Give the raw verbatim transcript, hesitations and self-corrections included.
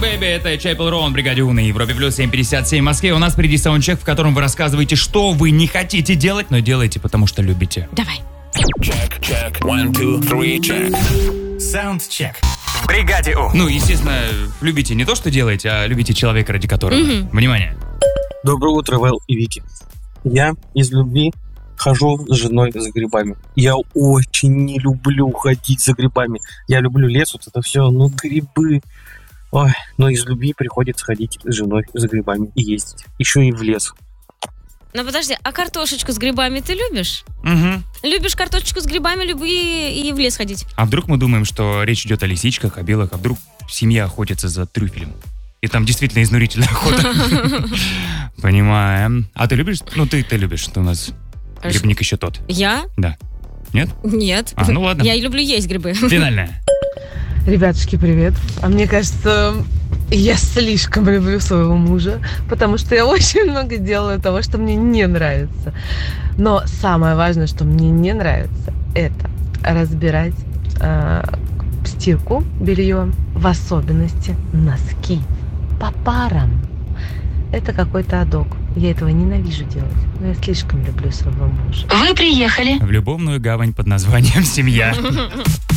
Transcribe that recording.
Baby, это Chapel Roan, бригаде У на Европе плюс семь пятьдесят семь в Москве. У нас впереди саундчек, в котором вы рассказываете, что вы не хотите делать, но делаете, потому что любите. Давай. Check, check, one, two, three, check. Саундчек. В бригаде У. Ну, естественно, любите не то, что делаете, а любите человека, ради которого. Мгм. Внимание. Доброе утро, Вэл и Вики. Я из любви хожу с женой за грибами. Я очень не люблю ходить за грибами. Я люблю лес, вот это все, ну грибы. Ой, но из любви приходится ходить с женой за грибами и ездить. Еще и в лес. Ну подожди, а картошечку с грибами ты любишь? Угу. Любишь картошечку с грибами, люби и в лес ходить. А вдруг мы думаем, что речь идет о лисичках, о белых, а вдруг семья охотится за трюфелем? И там действительно изнурительная охота. Понимаем. А ты любишь? Ну, ты ты любишь, что у нас грибник еще тот. Я? Да. Нет? Нет. А, ну ладно. Я люблю есть грибы. Финальная. Ребятушки, привет. А мне кажется, я слишком люблю своего мужа, потому что я очень много делаю того, что мне не нравится. Но самое важное, что мне не нравится, это разбирать э, стирку, белье, в особенности носки по парам. Это какой-то адок. Я этого ненавижу делать, но я слишком люблю своего мужа. Вы приехали В любовную гавань под названием «Семья».